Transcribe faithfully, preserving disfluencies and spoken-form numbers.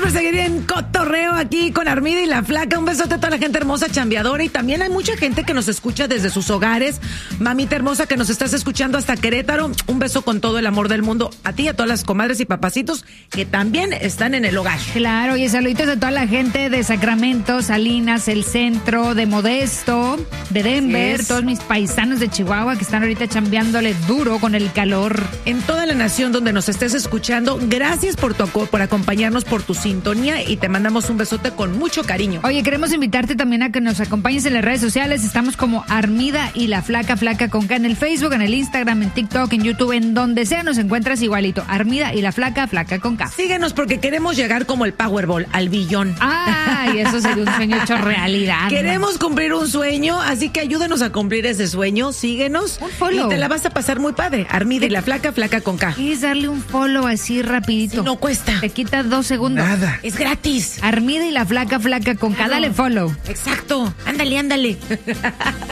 por seguir en cotorreo aquí con Armida y la Flaca. Un besote a toda la gente hermosa, chambeadora. Y también hay mucha gente que nos escucha desde sus hogares. Mamita hermosa que nos estás escuchando hasta Querétaro. Un beso con todo el amor del mundo a ti y a todas las comadres y papacitos que también están en el hogar. Claro, y saluditos a toda la gente de Sacramento, Salinas, el centro, de Modesto, de Denver, todos mis paisanos de Chihuahua que están ahorita chambeándole duro con el calor. En toda la nación donde nos estés escuchando, gracias por tu por acompañarnos, por tu sintonía, y te mandamos un besote con mucho cariño. Oye, queremos invitarte también a que nos acompañes en las redes sociales. Estamos como Armida y la Flaca, Flaca con K, en el Facebook, en el Instagram, en TikTok, en YouTube, en donde sea nos encuentras igualito. Armida y la Flaca, Flaca con K. Síguenos porque queremos llegar como el Powerball, al billón. Ay, eso sería un sueño hecho realidad. Queremos cumplir un sueño, así que ayúdenos a cumplir ese sueño. Síguenos un follow. Y te la vas a pasar muy padre. Armida y la Flaca, Flaca con K. Es darle un follow así rapidito. Sí, no cuesta. Te quita dos segundos. Nada. Es gratis. Armida y la Flaca, Flaca con K. Dale follow. Exacto. Ándale, ándale.